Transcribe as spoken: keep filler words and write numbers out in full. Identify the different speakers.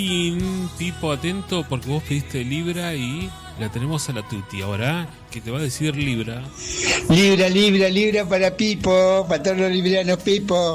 Speaker 1: Pipo, atento porque vos pediste Libra y la tenemos a la Tuti. Ahora, que te va a decir Libra.
Speaker 2: Libra, Libra, Libra para Pipo, para todos los librianos Pipo.